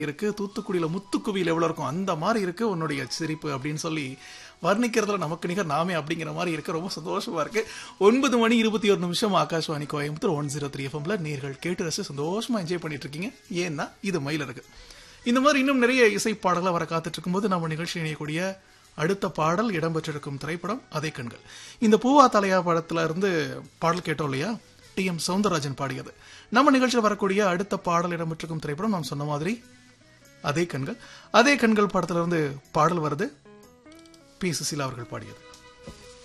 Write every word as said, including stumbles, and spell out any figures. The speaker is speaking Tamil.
இருக்கு, தூத்துக்குடியில முத்துக்குவியில் எவ்வளவு இருக்கும் அந்த மாதிரி இருக்கு உன்னுடைய சிரிப்பு அப்படின்னு சொல்லி வர்ணிக்கிறதுல நமக்கு நிகர் நாமே அப்படிங்கிற மாதிரி இருக்கு. ரொம்ப சந்தோஷமா இருக்கு. ஒன்பது மணி இருபத்தி ஒரு நிமிஷம் Akashvani Coimbatore one zero three எஃப்எம்ல நேர்கள் கேட்டு ரசி சந்தோஷமா என்ஜாய் பண்ணிட்டு இருக்கீங்க. ஏன்னா இது மயில இருக்கு. இந்த மாதிரி இன்னும் நிறைய இசை பாடல்களை வர காத்துட்டு இருக்கும்போது நம்ம நிகழ்ச்சி இணையக்கூடிய அடுத்த பாடல் இடம்பெற்றிருக்கும் திரைப்படம் அதே கண்கள். இந்த பூவா தலையா படத்துல இருந்து பாடல் கேட்டோம் இல்லையா, டி எம் சௌந்தரராஜன் பாடியது. நம்ம நிகழ்ச்சியில் வரக்கூடிய அடுத்த பாடல் இடம்பெற்றிருக்கும் திரைப்படம் நாம் சொன்ன மாதிரி அதே கண்கள். அதே கண்கள் படத்துல இருந்து பாடல் வருது, பி சுசீலா அவர்கள் பாடியது.